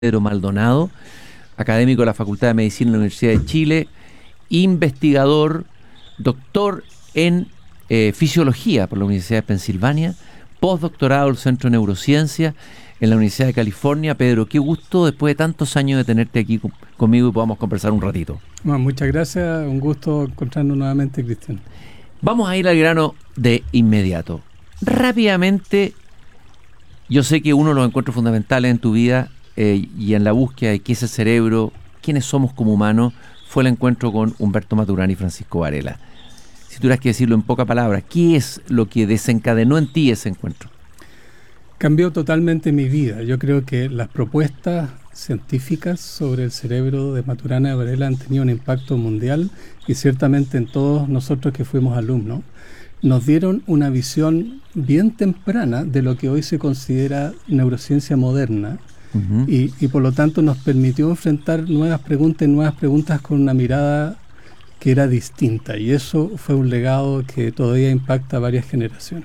Pedro Maldonado, académico de la Facultad de Medicina de la Universidad de Chile, investigador, doctor en fisiología por la Universidad de Pensilvania, postdoctorado del Centro de Neurociencia en la Universidad de California. Pedro, qué gusto después de tantos años de tenerte aquí conmigo y podamos conversar un ratito. Bueno, muchas gracias, un gusto encontrarnos nuevamente, Cristian. Vamos a ir al grano de inmediato. Rápidamente, yo sé que uno de los encuentros fundamentales en tu vida y en la búsqueda de qué es el cerebro, quiénes somos como humanos, fue el encuentro con Humberto Maturana y Francisco Varela. Si tuvieras que decirlo en pocas palabras, ¿qué es lo que desencadenó en ti ese encuentro? Cambió totalmente mi vida. Yo creo que las propuestas científicas sobre el cerebro de Maturana y Varela han tenido un impacto mundial y ciertamente en todos nosotros que fuimos alumnos. Nos dieron una visión bien temprana de lo que hoy se considera neurociencia moderna. Uh-huh. y por lo tanto nos permitió enfrentar nuevas preguntas con una mirada que era distinta, y eso fue un legado que todavía impacta a varias generaciones.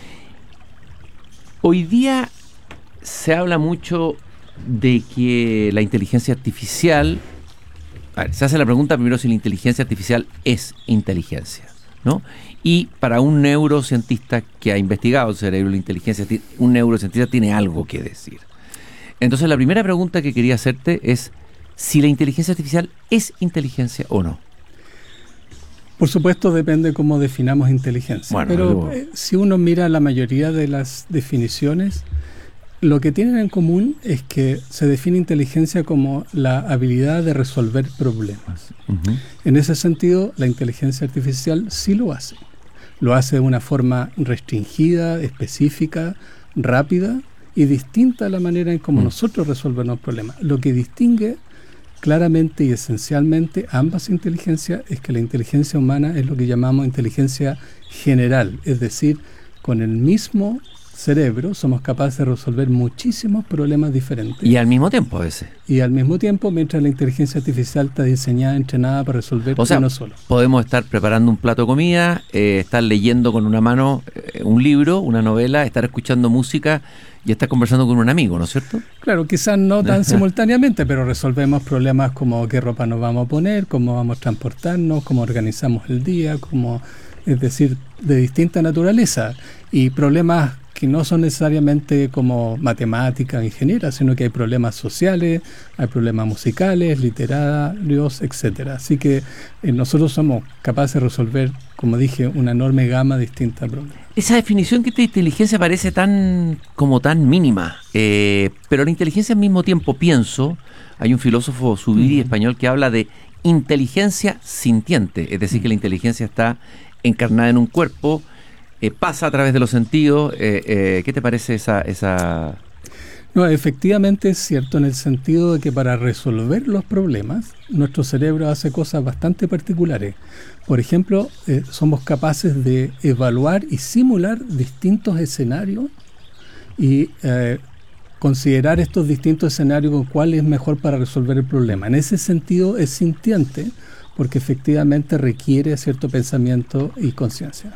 Hoy día se habla mucho de que la inteligencia artificial, se hace la pregunta primero si la inteligencia artificial es inteligencia, ¿no? Y para un neurocientista que ha investigado el cerebro y la inteligencia, un neurocientista tiene algo que decir. Entonces la primera pregunta que quería hacerte es si la inteligencia artificial es inteligencia o no. Por supuesto depende cómo definamos inteligencia, bueno, pero si uno mira la mayoría de las definiciones, lo que tienen en común es que se define inteligencia como la habilidad de resolver problemas. Uh-huh. En ese sentido, la inteligencia artificial sí lo hace. Lo hace de una forma restringida, específica, rápida y distinta a la manera en cómo nosotros resolvemos problemas. Lo que distingue claramente y esencialmente ambas inteligencias es que la inteligencia humana es lo que llamamos inteligencia general, es decir, con el mismo cerebro somos capaces de resolver muchísimos problemas diferentes. Y al mismo tiempo a veces. Y al mismo tiempo, mientras la inteligencia artificial está diseñada, entrenada para resolver uno solo. Podemos estar preparando un plato de comida, estar leyendo con una mano un libro, una novela, estar escuchando música y estar conversando con un amigo, ¿no es cierto? Claro, quizás no tan simultáneamente, pero resolvemos problemas como qué ropa nos vamos a poner, cómo vamos a transportarnos, cómo organizamos el día, es decir, de distinta naturaleza. Y problemas que no son necesariamente como matemáticas, ingenieras, sino que hay problemas sociales, hay problemas musicales, literarios, etcétera. Así que nosotros somos capaces de resolver, como dije, una enorme gama distinta de problemas. Esa definición que de inteligencia parece tan mínima, pero la inteligencia al mismo tiempo, pienso, hay un filósofo Zubiri español que habla de inteligencia sintiente, es decir, que la inteligencia está encarnada en un cuerpo, pasa a través de los sentidos. ¿Qué te parece esa...? No, efectivamente es cierto en el sentido de que para resolver los problemas, nuestro cerebro hace cosas bastante particulares. Por ejemplo, somos capaces de evaluar y simular distintos escenarios y considerar estos distintos escenarios con cuál es mejor para resolver el problema. En ese sentido es sintiente porque efectivamente requiere cierto pensamiento y conciencia.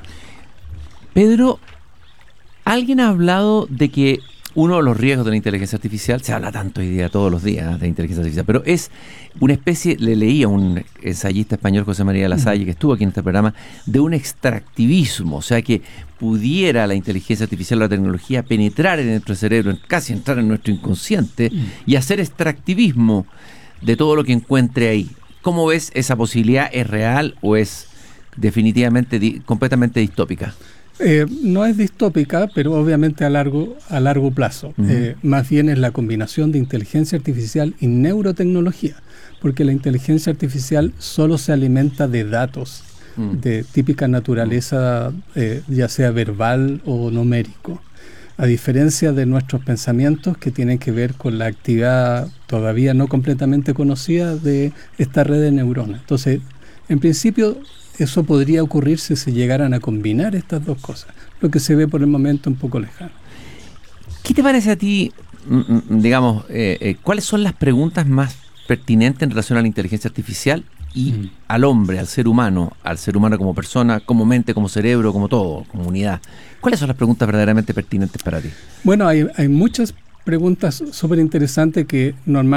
Pedro, alguien ha hablado de que uno de los riesgos de la inteligencia artificial, se habla tanto hoy día, todos los días, de inteligencia artificial, pero es una especie, le leí a un ensayista español, José María Lasalle, que estuvo aquí en este programa, de un extractivismo, o sea, que pudiera la inteligencia artificial, la tecnología, penetrar en nuestro cerebro, casi entrar en nuestro inconsciente y hacer extractivismo de todo lo que encuentre ahí. ¿Cómo ves esa posibilidad? ¿Es real o es definitivamente completamente distópica? No es distópica, pero obviamente a largo plazo. Uh-huh. Más bien es la combinación de inteligencia artificial y neurotecnología, porque la inteligencia artificial solo se alimenta de datos de típica naturaleza, ya sea verbal o numérico, a diferencia de nuestros pensamientos que tienen que ver con la actividad todavía no completamente conocida de esta red de neuronas. Entonces, en principio, eso podría ocurrir si se llegaran a combinar estas dos cosas, lo que se ve por el momento un poco lejano. ¿Qué te parece a ti, digamos, cuáles son las preguntas más pertinentes en relación a la inteligencia artificial y al hombre, al ser humano como persona, como mente, como cerebro, como todo, como unidad? ¿Cuáles son las preguntas verdaderamente pertinentes para ti? Bueno, hay muchas preguntas súper interesantes que normalmente